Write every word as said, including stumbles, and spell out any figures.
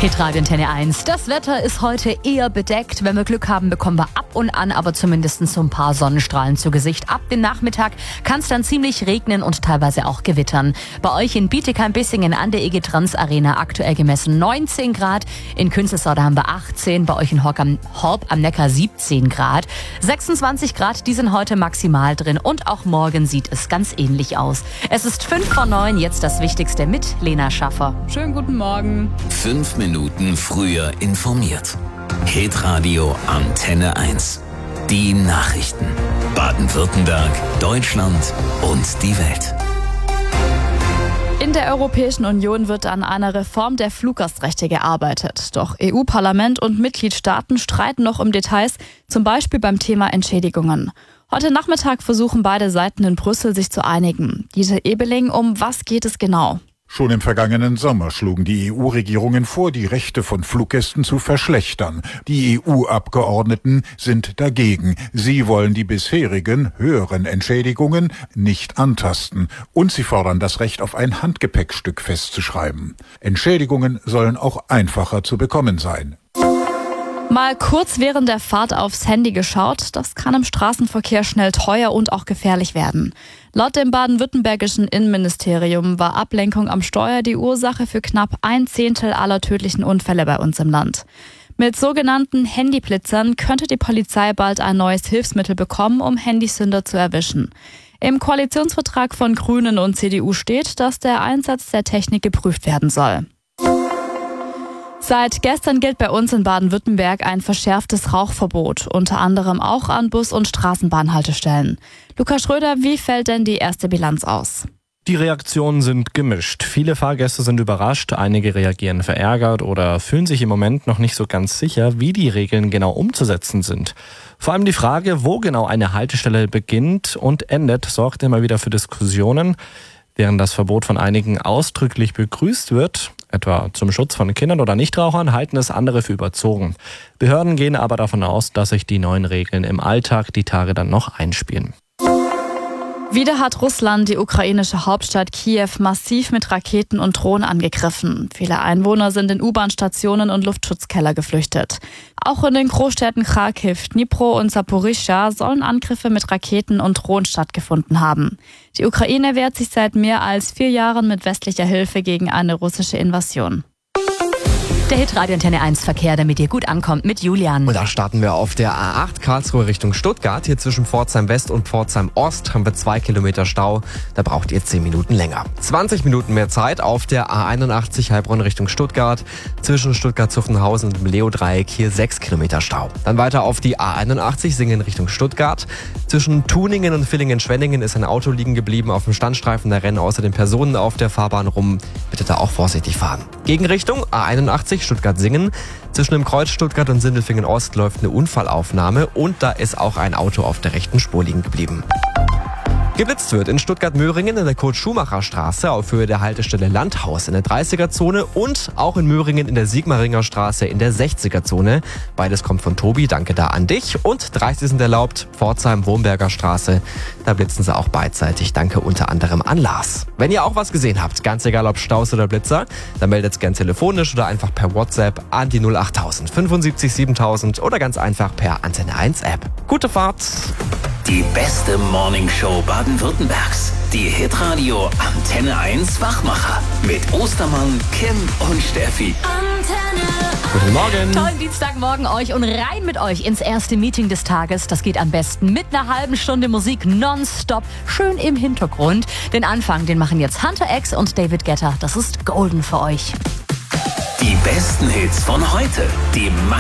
Hitradio Antenne eins. Das Wetter ist heute eher bedeckt. Wenn wir Glück haben, bekommen wir ab und an aber zumindest so ein paar Sonnenstrahlen zu Gesicht. Ab dem Nachmittag kann es dann ziemlich regnen und teilweise auch gewittern. Bei euch in Bietigheim-Bissingen an der E G Trans Arena aktuell gemessen neunzehn Grad. In Künzelsau haben wir achtzehn. Bei euch in Horb am, Horb am Neckar siebzehn Grad. sechsundzwanzig Grad, die sind heute maximal drin. Und auch morgen sieht es ganz ähnlich aus. Es ist fünf vor neun. Jetzt das Wichtigste mit Lena Schaffer. Schönen guten Morgen. Fünf Minuten früher informiert. Hitradio Antenne eins. Die Nachrichten. Baden-Württemberg, Deutschland und die Welt. In der Europäischen Union wird an einer Reform der Fluggastrechte gearbeitet. Doch E U-Parlament und Mitgliedstaaten streiten noch um Details, zum Beispiel beim Thema Entschädigungen. Heute Nachmittag versuchen beide Seiten in Brüssel sich zu einigen. Dieter Ebeling, um was geht es genau? Schon im vergangenen Sommer schlugen die E U-Regierungen vor, die Rechte von Fluggästen zu verschlechtern. Die E U-Abgeordneten sind dagegen. Sie wollen die bisherigen höheren Entschädigungen nicht antasten. Und sie fordern das Recht auf ein Handgepäckstück festzuschreiben. Entschädigungen sollen auch einfacher zu bekommen sein. Mal kurz während der Fahrt aufs Handy geschaut, das kann im Straßenverkehr schnell teuer und auch gefährlich werden. Laut dem baden-württembergischen Innenministerium war Ablenkung am Steuer die Ursache für knapp ein Zehntel aller tödlichen Unfälle bei uns im Land. Mit sogenannten Handyblitzern könnte die Polizei bald ein neues Hilfsmittel bekommen, um Handysünder zu erwischen. Im Koalitionsvertrag von Grünen und C D U steht, dass der Einsatz der Technik geprüft werden soll. Seit gestern gilt bei uns in Baden-Württemberg ein verschärftes Rauchverbot, unter anderem auch an Bus- und Straßenbahnhaltestellen. Lukas Schröder, wie fällt denn die erste Bilanz aus? Die Reaktionen sind gemischt. Viele Fahrgäste sind überrascht, einige reagieren verärgert oder fühlen sich im Moment noch nicht so ganz sicher, wie die Regeln genau umzusetzen sind. Vor allem die Frage, wo genau eine Haltestelle beginnt und endet, sorgt immer wieder für Diskussionen. Während das Verbot von einigen ausdrücklich begrüßt wird, etwa zum Schutz von Kindern oder Nichtrauchern, halten es andere für überzogen. Behörden gehen aber davon aus, dass sich die neuen Regeln im Alltag die Tage dann noch einspielen. Wieder hat Russland die ukrainische Hauptstadt Kiew massiv mit Raketen und Drohnen angegriffen. Viele Einwohner sind in U-Bahn-Stationen und Luftschutzkeller geflüchtet. Auch in den Großstädten Kharkiv, Dnipro und Saporischschja sollen Angriffe mit Raketen und Drohnen stattgefunden haben. Die Ukraine wehrt sich seit mehr als vier Jahren mit westlicher Hilfe gegen eine russische Invasion. Der Hitradio Antenne eins Verkehr, damit ihr gut ankommt, mit Julian. Und da starten wir auf der A acht Karlsruhe Richtung Stuttgart. Hier zwischen Pforzheim West und Pforzheim Ost haben wir zwei Kilometer Stau. Da braucht ihr zehn Minuten länger. zwanzig Minuten mehr Zeit auf der A einundachtzig Heilbronn Richtung Stuttgart. Zwischen Stuttgart-Zuffenhausen und dem Leo-Dreieck hier sechs Kilometer Stau. Dann weiter auf die A einundachtzig Singen Richtung Stuttgart. Zwischen Tuningen und Villingen-Schwenningen ist ein Auto liegen geblieben auf dem Standstreifen. Da rennen außerdem Personen auf der Fahrbahn rum. Bitte da auch vorsichtig fahren. Gegenrichtung A einundachtzig Stuttgart-Singen. Zwischen dem Kreuz Stuttgart und Sindelfingen-Ost läuft eine Unfallaufnahme und da ist auch ein Auto auf der rechten Spur liegen geblieben. Geblitzt wird in Stuttgart-Möhringen in der Kurt-Schumacher-Straße auf Höhe der Haltestelle Landhaus in der dreißiger-Zone und auch in Möhringen in der Sigmaringer-Straße in der sechziger-Zone. Beides kommt von Tobi, danke da an dich. Und dreißig sind erlaubt, Pforzheim-Wurmberger Straße. Da blitzen sie auch beidseitig, danke unter anderem an Lars. Wenn ihr auch was gesehen habt, ganz egal ob Staus oder Blitzer, dann meldet es gern telefonisch oder einfach per WhatsApp an die null achttausend fünfundsiebzig siebentausend oder ganz einfach per Antenne eins App. Gute Fahrt! Die beste Morningshow Baden-Württembergs. Die Hitradio Antenne eins Wachmacher. Mit Ostermann, Kim und Steffi. Antenne. Guten Morgen. Tollen Dienstagmorgen euch und rein mit euch ins erste Meeting des Tages. Das geht am besten mit einer halben Stunde Musik nonstop, schön im Hintergrund. Den Anfang, den machen jetzt Hunter X und David Guetta. Das ist golden für euch. Die besten Hits von heute. Die